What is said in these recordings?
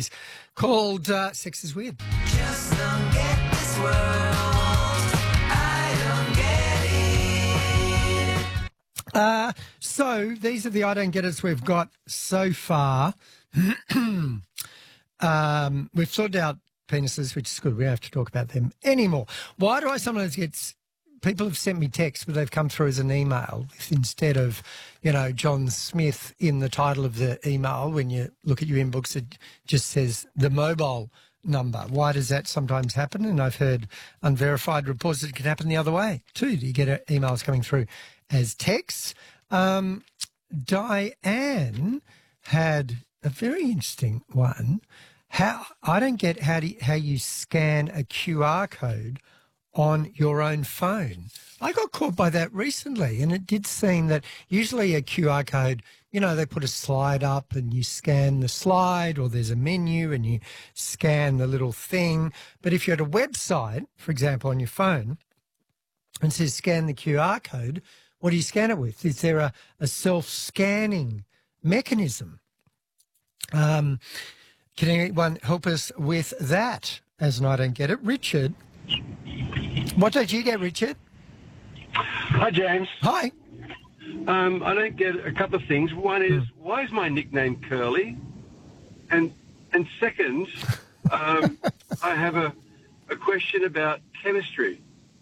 series called Sex is Weird. Just don't get this world. I don't get it. So these are the I don't get it's we've got so far. We've sorted out penises, which is good. We don't have to talk about them anymore. Why do I sometimes get... People have sent me texts, but they've come through as an email instead of, John Smith in the title of the email. When you look at your inbox, it just says the mobile number. Why does that sometimes happen? And I've heard unverified reports that it can happen the other way too. You get emails coming through as texts. Diane had a very interesting one. I don't get how you scan a QR code on your own phone. I got caught by that recently, and it did seem that usually a QR code, they put a slide up and you scan the slide, or there's a menu and you scan the little thing. But if you're at a website, for example, on your phone, and it says scan the QR code, what do you scan it with? Is there a self-scanning mechanism? Can anyone help us with that? As I don't get it. Richard, what did you get, Richard? Hi, James. Hi. I don't get a couple of things. One is, why is my nickname Curly? And second, I have a question about chemistry.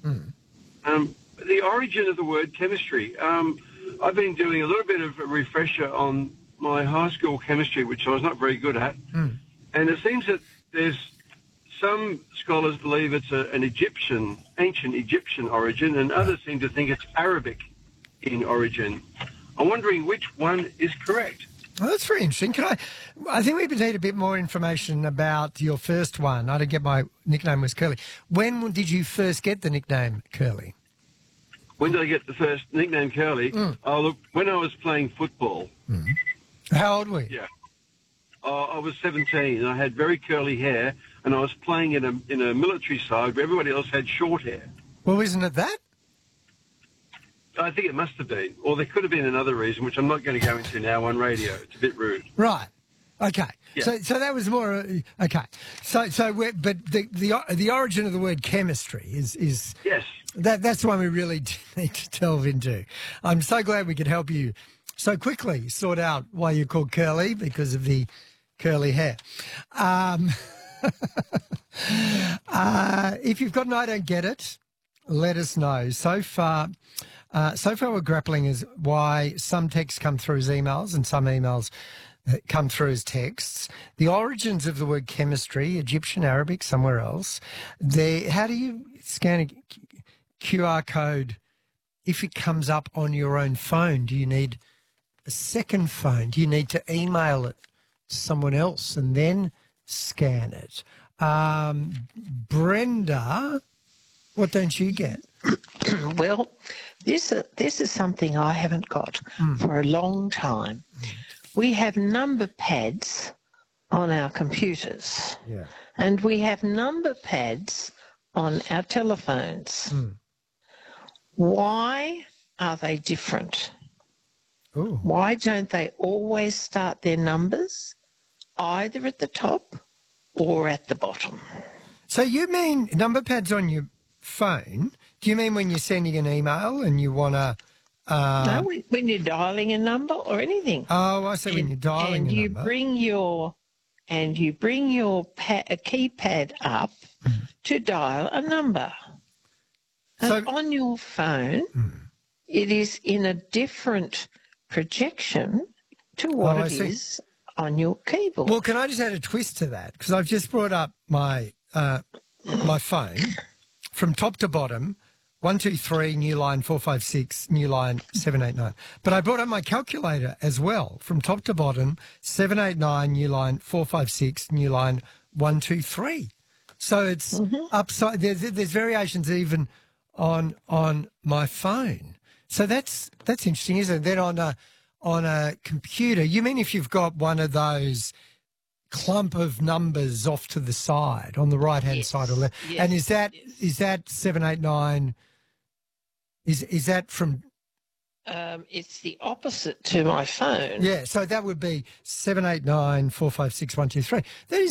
The origin of the word chemistry. I've been doing a little bit of a refresher on my high school chemistry, which I was not very good at. And it seems that there's some scholars believe it's an ancient Egyptian origin, and others seem to think it's Arabic in origin. I'm wondering which one is correct. Well, that's very interesting. I think we need a bit more information about your first one. I didn't get my nickname was Curly. When did you first get the nickname Curly? When did I get the first nickname Curly? Oh, look, when I was playing football. How old were you? Yeah. I was 17, and I had very curly hair, and I was playing in a military side where everybody else had short hair. Well, isn't it that? I think it must have been. Or there could have been another reason, which I'm not going to go into now on radio. It's a bit rude. Right. Okay. Yeah. So that was more okay. But the origin of the word chemistry is yes. That's the one we really need to delve into. I'm so glad we could help you so quickly sort out why you're called Curly, because of the curly hair. If you've got an I don't get it, let us know. So far we're grappling is why some texts come through as emails and some emails come through as texts. The origins of the word chemistry, Egyptian, Arabic, somewhere else. How do you scan a QR code if it comes up on your own phone? Do you need a second phone? Do you need to email it to someone else and then scan it? Brenda, what don't you get? Well, this is something I haven't got for a long time. We have number pads on our computers, and we have number pads on our telephones. Why are they different? Ooh. Why don't they always start their numbers either at the top or at the bottom? So you mean number pads on your phone? Do you mean when you're sending an email and you want to... No, when you're dialing a number or anything. Oh, I see. When you're dialing a number. And you bring your keypad up to dial a number. And on your phone, it is in a different projection to what it is on your keyboard. Well, can I just add a twist to that? Because I've just brought up my my phone from top to bottom, 123, new line 456, new line 789. But I brought up my calculator as well, from top to bottom, 789, new line 456, new line 123. So it's upside. There's variations even on my phone. So that's interesting, isn't it? Then on a computer, you mean if you've got one of those clump of numbers off to the side on the right hand side or left, and is that 789? Is that from? It's the opposite to my phone. Yeah, so that would be 789 456 123. That is